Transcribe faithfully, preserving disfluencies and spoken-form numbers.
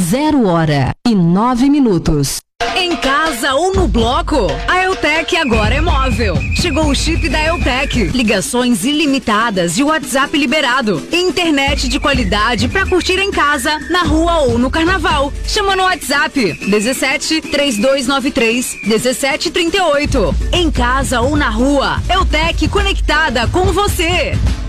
Zero hora e nove minutos. Em casa ou no bloco, a Eutec agora é móvel. Chegou o chip da Eutec. Ligações ilimitadas e WhatsApp liberado. Internet de qualidade pra curtir em casa, na rua ou no carnaval. Chama no WhatsApp dezessete, três dois nove três, dezessete trinta e oito. Em casa ou na rua, Eutec conectada com você.